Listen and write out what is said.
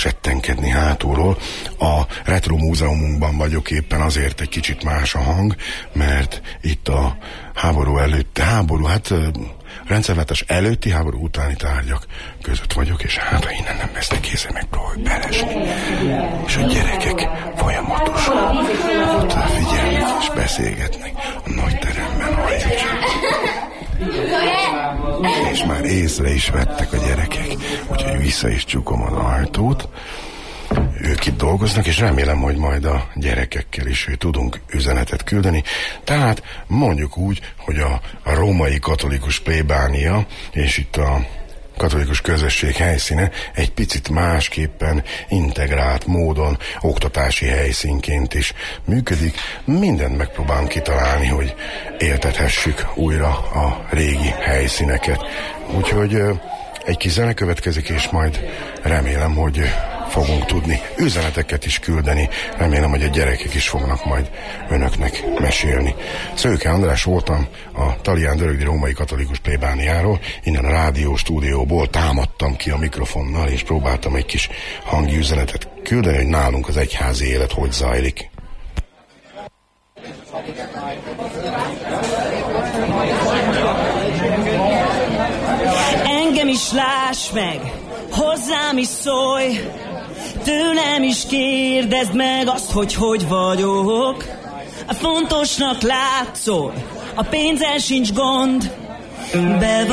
settenkedni hátulról. A Retro Múzeumunkban vagyok éppen, azért egy kicsit más a hang, mert itt a háború rendszerváltás előtti, háború utáni tárgyak között vagyok, és hát ha innen nem vesznek észre, megpróbálok belesni. És a gyerekek folyamatosan ott figyelnek és beszélgetnek a nagy teremben, és már észre is vettek a gyerekek, úgyhogy vissza is csukom az ajtót. Ők itt dolgoznak, és remélem, hogy majd a gyerekekkel is tudunk üzenetet küldeni. Tehát mondjuk úgy, hogy a római katolikus plébánia, és itt a katolikus közösség helyszíne egy picit másképpen integrált módon oktatási helyszínként is működik. Mindent megpróbálunk kitalálni, hogy éltethessük újra a régi helyszíneket. Úgyhogy egy kis zene következik, és majd remélem, hogy fogunk tudni üzeneteket is küldeni. Remélem, hogy a gyerekek is fognak majd önöknek mesélni. Szőke András voltam a Talián Dörögdi Római Katolikus plébániáról. Innen a rádió stúdióból támadtam ki a mikrofonnal, és próbáltam egy kis hangi üzenetet küldeni, hogy nálunk az egyházi élet hogy zajlik. Engem is láss meg, hozzám is szólj, tőlem is kérdezd meg azt, hogy vagyok. A fontosnak látszol, a pénzzel sincs gond,